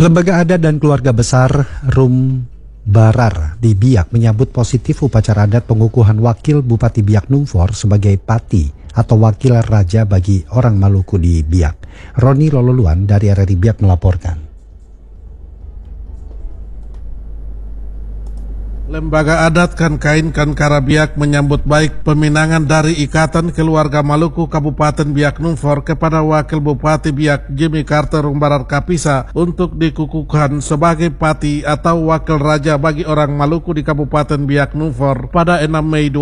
Lembaga Adat dan Keluarga Besar Rumbarar di Biak menyambut positif upacara adat pengukuhan Wakil Bupati Biak Numfor sebagai Pati atau Wakil Raja bagi orang Maluku di Biak. Roni Lololuan dari RRI Biak melaporkan. Lembaga Adat Kankain Kankara Biak menyambut baik peminangan dari Ikatan Keluarga Maluku Kabupaten Biak Numfor kepada Wakil Bupati Biak Jimmy Carter Rumbarar Kapisa untuk dikukuhkan sebagai Pati atau Wakil Raja bagi orang Maluku di Kabupaten Biak Numfor pada 6 Mei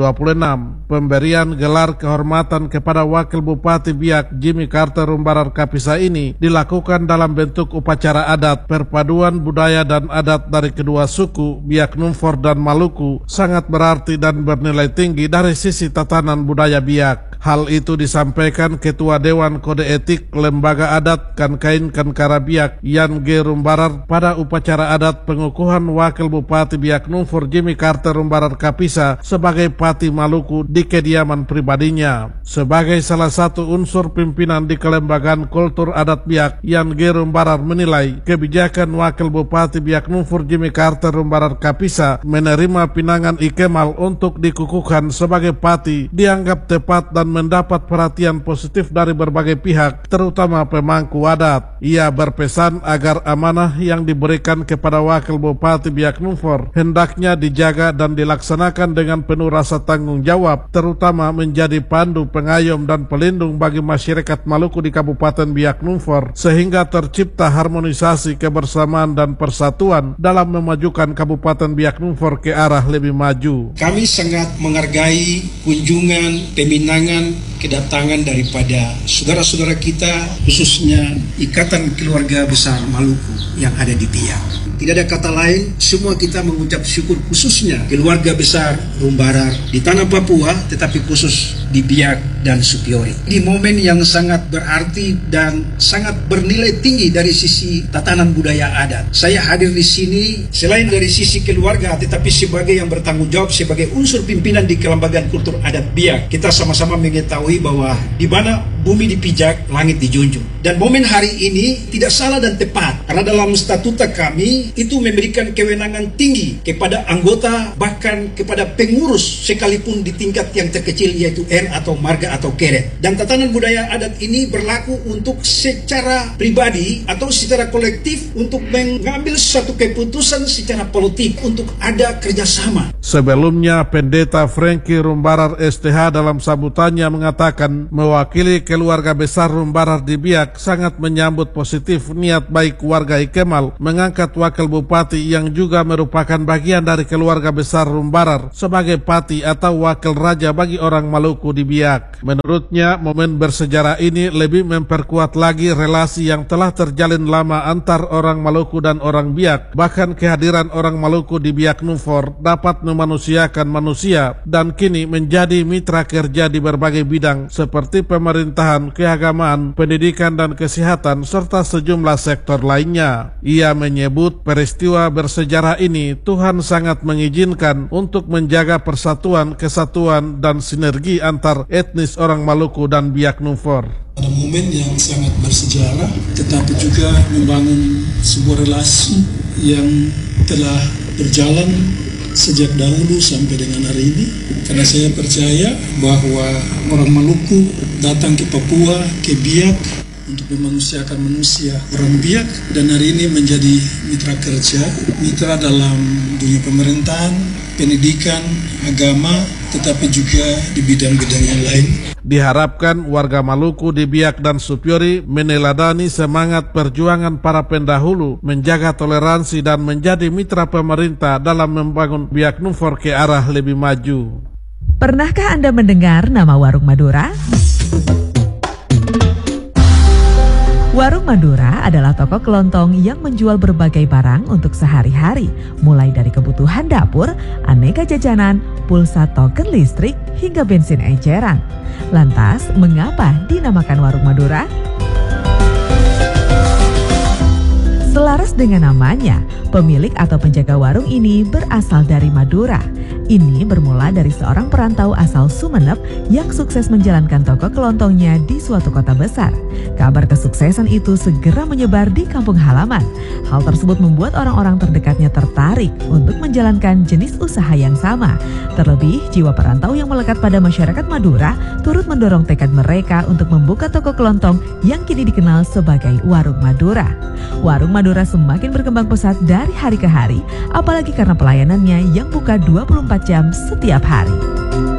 2026. Pemberian gelar kehormatan kepada Wakil Bupati Biak Jimmy Carter Rumbarar Kapisa ini dilakukan dalam bentuk upacara adat perpaduan budaya dan adat dari kedua suku Biak Numfor dan Maluku sangat berarti dan bernilai tinggi dari sisi tatanan budaya Biak. Hal itu disampaikan Ketua Dewan Kode Etik Lembaga Adat Kankain Kankara Biak Yan G. Rumbarar pada upacara adat pengukuhan Wakil Bupati Biak Numfor Jimmy Carter Rumbarar Kapisa sebagai Pati Maluku di kediaman pribadinya. Sebagai salah satu unsur pimpinan di Kelembagaan Kultur Adat Biak, Yan G. Rumbarar menilai kebijakan Wakil Bupati Biak Numfor Jimmy Carter Rumbarar Kapisa menerima pinangan Ikemal untuk dikukuhkan sebagai Pati dianggap tepat dan mendapat perhatian positif dari berbagai pihak, terutama pemangku adat. Ia berpesan agar amanah yang diberikan kepada Wakil Bupati Biak Numfor hendaknya dijaga dan dilaksanakan dengan penuh rasa tanggung jawab, terutama menjadi pandu pengayom dan pelindung bagi masyarakat Maluku di Kabupaten Biak Numfor, sehingga tercipta harmonisasi kebersamaan dan persatuan dalam memajukan Kabupaten Biak Numfor ke arah lebih maju. Kami sangat menghargai kunjungan peminangan kedatangan daripada saudara-saudara kita, khususnya Ikatan Keluarga Besar Maluku yang ada di Biak. Tidak ada kata lain, semua kita mengucap syukur khususnya keluarga besar Rumbarar di tanah Papua, tetapi khusus di Biak dan Supiori. Di momen yang sangat berarti dan sangat bernilai tinggi dari sisi tatanan budaya adat. Saya hadir di sini selain dari sisi keluarga, tetapi sebagai yang bertanggung jawab sebagai unsur pimpinan di Kelembagaan Kultur Adat Biak. Kita sama-sama mengetahui bahwa di mana bumi dipijak, langit dijunjung. Dan momen hari ini tidak salah dan tepat, karena dalam statuta kami itu memberikan kewenangan tinggi kepada anggota, bahkan kepada pengurus sekalipun di tingkat yang terkecil, yaitu R atau marga atau keret. Dan tatanan budaya adat ini berlaku untuk secara pribadi atau secara kolektif untuk mengambil suatu keputusan secara politik untuk ada kerjasama. Sebelumnya, Pendeta Franky Rumbarar STH dalam sambutannya mengatakan mewakili keluarga besar Rumbarar di Biak sangat menyambut positif niat baik warga Ikemal mengangkat Wakil Bupati yang juga merupakan bagian dari keluarga besar Rumbarar sebagai Pati atau Wakil Raja bagi orang Maluku di Biak. Menurutnya, momen bersejarah ini lebih memperkuat lagi relasi yang telah terjalin lama antar orang Maluku dan orang Biak. Bahkan kehadiran orang Maluku di Biak Numfor dapat memanusiakan manusia dan kini menjadi mitra kerja di berbagai bidang seperti pemerintahan, keagamaan, pendidikan dan kesehatan serta sejumlah sektor lainnya. Ia menyebut peristiwa bersejarah ini Tuhan sangat mengizinkan untuk menjaga persatuan, kesatuan dan sinergi antar etnis orang Maluku dan Biak Numfor. Ada momen yang sangat bersejarah, tetapi juga membangun sebuah relasi yang telah berjalan sejak dahulu sampai dengan hari ini. Karena saya percaya bahwa orang Maluku datang ke Papua, ke Biak untuk memanusiakan manusia orang Biak, dan hari ini menjadi mitra kerja, mitra dalam dunia pemerintahan, pendidikan, agama, tetapi juga di bidang-bidang yang lain. Diharapkan warga Maluku di Biak dan Supiori meneladani semangat perjuangan para pendahulu, menjaga toleransi dan menjadi mitra pemerintah dalam membangun Biak Numfor ke arah lebih maju. Pernahkah Anda mendengar nama Warung Madura? Warung Madura adalah toko kelontong yang menjual berbagai barang untuk sehari-hari, mulai dari kebutuhan dapur, aneka jajanan, pulsa token listrik, hingga bensin eceran. Lantas, mengapa dinamakan Warung Madura? Selaras dengan namanya, pemilik atau penjaga warung ini berasal dari Madura. Ini bermula dari seorang perantau asal Sumeneb yang sukses menjalankan toko kelontongnya di suatu kota besar. Kabar kesuksesan itu segera menyebar di kampung halaman. Hal tersebut membuat orang-orang terdekatnya tertarik untuk menjalankan jenis usaha yang sama. Terlebih, jiwa perantau yang melekat pada masyarakat Madura turut mendorong tekad mereka untuk membuka toko kelontong yang kini dikenal sebagai Warung Madura. Warung Madura semakin berkembang pesat dari hari ke hari, apalagi karena pelayanannya yang buka 24 jam setiap hari.